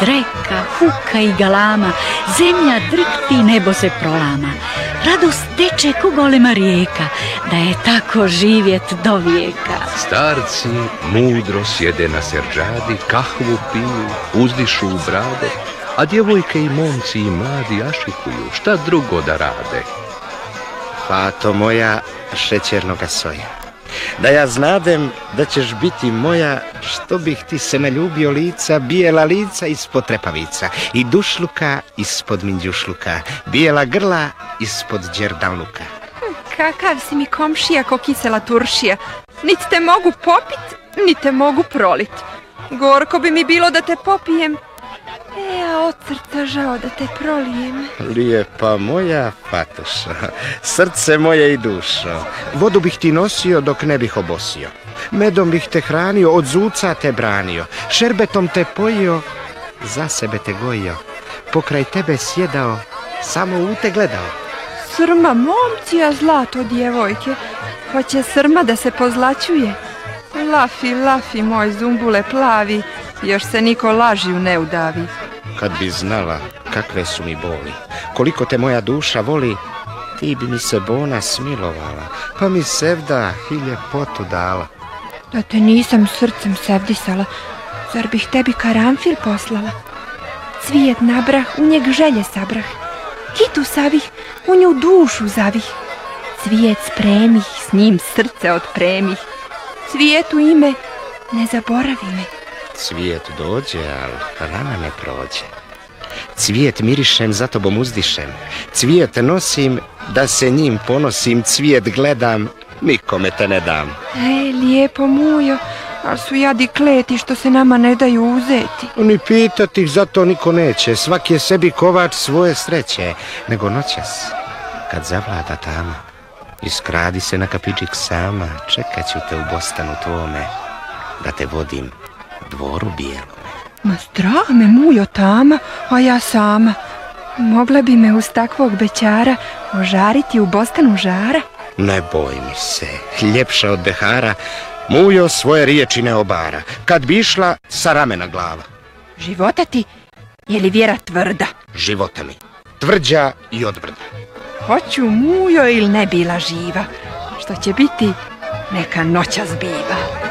dreka, huka i galama, zemlja drikti, nebo se prolama. Radost teče ko golema rijeka, da je tako živjet do vijeka. Starci mudro sjede na serđadi, kahvu piju, uzdišu u brade, a djevojke i momci i mladi ašikuju, šta drugo da rade. Fato moja šećernoga soja, da ja znadem da ćeš biti moja, što bih ti se naljubio lica, bijela lica ispod trepavica i dušluka ispod minđušluka, bijela grla ispod đerdalluka. Kakav si mi komšija ko kisela turšija, nit te mogu popit, nit te mogu prolit. Gorko bi mi bilo da te popijem, a od srca žao da te prolijem. Lijepa moja Fatoša, srce moje i dušo, vodu bih ti nosio dok ne bih obosio, medom bih te hranio, od zuca te branio, šerbetom te pojio, za sebe te gojio, pokraj tebe sjedao, samo u te gledao. Srma momci, a zlato djevojke, hoće srma da se pozlaćuje. Lafi, lafi, moj zumbule plavi, još se niko lažiju ne udavi. Kad bi znala kakve su mi boli, koliko te moja duša voli, ti bi mi se bona smilovala, pa mi sevda i ljepotu dala. Da te nisam srcem sevdisala, zar bih tebi karanfil poslala? Cvijet nabrah, u njeg želje sabrah, kitu savih, u nju dušu zavih. Cvijet spremih, s njim srce otpremih, cvijetu ime, ne zaboravi me. Cvijet dođe, al rana ne prođe. Cvijet mirišem, za tobom uzdišem. Cvijet nosim, da se njim ponosim. Cvijet gledam, nikome te ne dam. Lijepo mujo, ali su jadi kleti što se nama ne daju uzeti. Ni pitati, zato niko neće. Svak je sebi kovač svoje sreće. Nego noćas, kad zavlada tama, iskradi se na kapiđik sama. Čekat ću te u bostanu tvome, da te vodim dvoru bijelome. Ma strah me mujo tama, a ja sama. Mogla bi me uz takvog bećara ožariti u bostanu žara? Ne boj mi se, ljepša od behara, mujo svoje riječi ne obara, kad bi išla sa ramena glava. Života ti, je li vjera tvrda? Života mi, tvrđa i odbrda. Hoću mujo ili ne bila živa, što će biti, neka noćas biva.